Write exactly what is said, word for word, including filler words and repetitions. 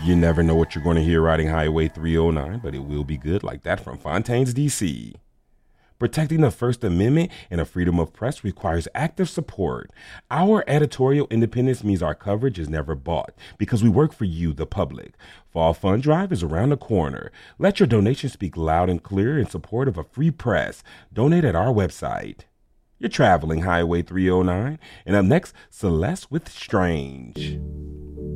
You never know what you're going to hear riding Highway three oh nine, but it will be good like that from Fontaines, D C. Protecting the First Amendment and the freedom of press requires active support. Our editorial independence means our coverage is never bought because we work for you, the public. Fall Fund Drive is around the corner. Let your donation speak loud and clear in support of a free press. Donate at our website. You're traveling Highway three oh nine. And up next, Celeste with Strange.